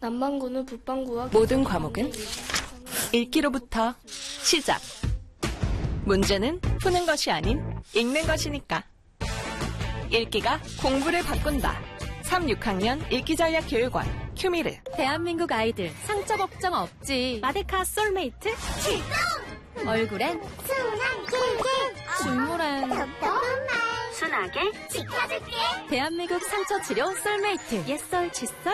남반구는 북반구와 모든 과목은 읽기로부터 시작. 문제는 푸는 것이 아닌 읽는 것이니까. 읽기가 공부를 바꾼다. 3, 6학년 읽기전략교육원 큐미르. 대한민국 아이들 상처 걱정 없지. 마데카 솔메이트 출동! 얼굴엔 순한 길게 눈물엔 순하게 지켜줄게. 대한민국 상처 치료 솔메이트. 옛설 칫솔